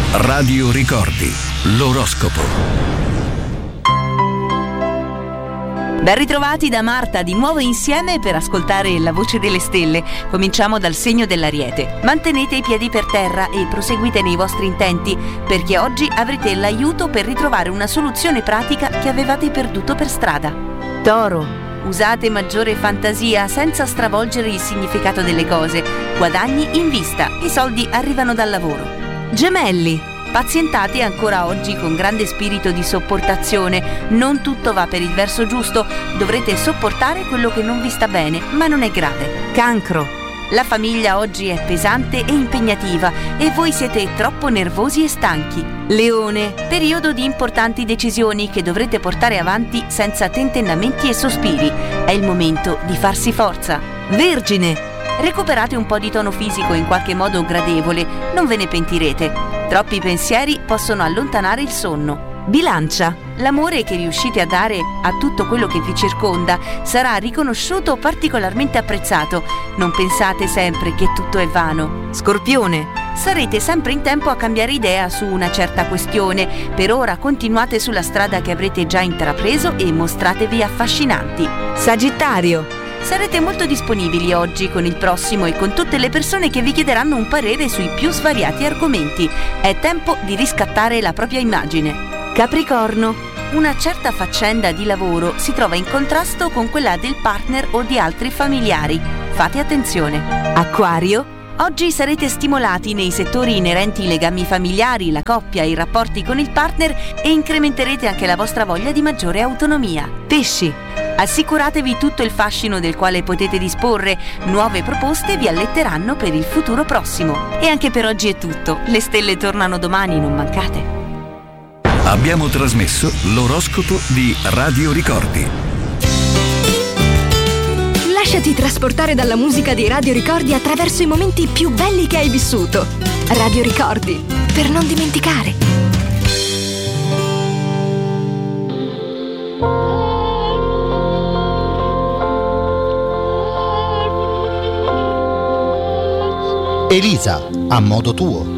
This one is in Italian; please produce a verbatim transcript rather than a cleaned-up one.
Radio Ricordi, l'oroscopo. Ben ritrovati da Marta, di nuovo insieme per ascoltare la voce delle stelle. Cominciamo dal segno dell'Ariete. Mantenete i piedi per terra e proseguite nei vostri intenti, perché oggi avrete l'aiuto per ritrovare una soluzione pratica che avevate perduto per strada. Toro. Usate maggiore fantasia senza stravolgere il significato delle cose. Guadagni in vista, i soldi arrivano dal lavoro. Gemelli. Pazientate ancora oggi con grande spirito di sopportazione. Non tutto va per il verso giusto. Dovrete sopportare quello che non vi sta bene, ma non è grave. Cancro. La famiglia oggi è pesante e impegnativa e voi siete troppo nervosi e stanchi. Leone. Periodo di importanti decisioni che dovrete portare avanti senza tentennamenti e sospiri. È il momento di farsi forza. Vergine. Recuperate un po' di tono fisico in qualche modo gradevole, non ve ne pentirete. Troppi pensieri possono allontanare il sonno. Bilancia. L'amore che riuscite a dare a tutto quello che vi circonda sarà riconosciuto o particolarmente apprezzato. Non pensate sempre che tutto è vano. Scorpione. Sarete sempre in tempo a cambiare idea su una certa questione. Per ora continuate sulla strada che avrete già intrapreso e mostratevi affascinanti. Sagittario. Sarete molto disponibili oggi con il prossimo e con tutte le persone che vi chiederanno un parere sui più svariati argomenti. È tempo di riscattare la propria immagine. Capricorno. Una certa faccenda di lavoro si trova in contrasto con quella del partner o di altri familiari. Fate attenzione. Acquario. Oggi sarete stimolati nei settori inerenti ai legami familiari, la coppia, i rapporti con il partner e incrementerete anche la vostra voglia di maggiore autonomia. Pesci. Assicuratevi tutto il fascino del quale potete disporre. Nuove proposte vi alletteranno per il futuro prossimo. E anche per oggi è tutto. Le stelle tornano domani, non mancate. Abbiamo trasmesso l'oroscopo di Radio Ricordi. Lasciati trasportare dalla musica dei Radio Ricordi attraverso i momenti più belli che hai vissuto. Radio Ricordi, per non dimenticare. Elisa, a modo tuo.